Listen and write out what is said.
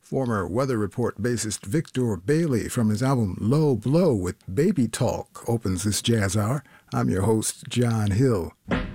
Former Weather Report bassist Victor Bailey from his album Low Blow with Baby Talk opens this jazz hour. I'm your host, John Hill.